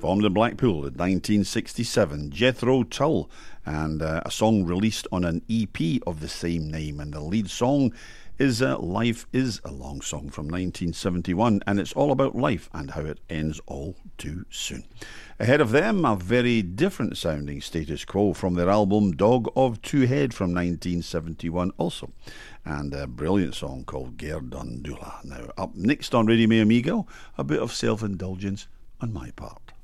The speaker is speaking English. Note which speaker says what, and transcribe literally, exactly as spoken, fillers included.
Speaker 1: formed in Blackpool in nineteen sixty-seven, Jethro Tull, and uh, a song released on an E P of the same name. And the lead song is uh, Life is a Long Song from nineteen seventy-one, and it's all about life and how it ends all too soon. Ahead of them, a very different sounding Status Quo from their album Dog of Two Head from nineteen seventy-one also, and a brilliant song called Gerdundula. Now, up next on Radio Me Amigo, a bit of self-indulgence on my part.